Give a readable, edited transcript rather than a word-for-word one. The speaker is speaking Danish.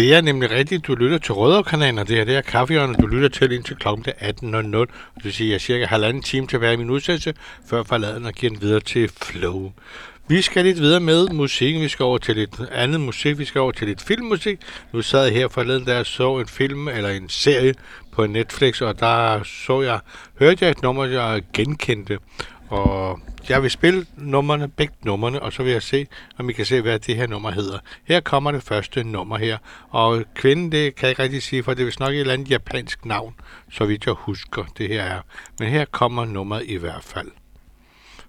Det er nemlig rigtigt. Du lytter til Rødovre-kanalen, og det her det er Kaffehjørnet, du lytter til indtil klokken 18.00. Det vil sige, at jeg er cirka halvanden time tilbage i min udsendelse, før jeg forlader den og giver den videre til Flow. Vi skal lidt videre med musikken. Vi skal over til lidt andet musik. Vi skal over til lidt filmmusik. Nu sad jeg her forleden, da jeg så en film eller en serie på Netflix, og der hørte jeg et nummer, jeg genkendte. Og jeg vil spille begge numrene, og så vil jeg se, om I kan se, hvad det her nummer hedder. Her kommer det første nummer her. Og kvinden, det kan jeg ikke rigtig sige, for det er vist nok et eller andet japansk navn, så vidt jeg husker det her er. Men her kommer nummeret i hvert fald.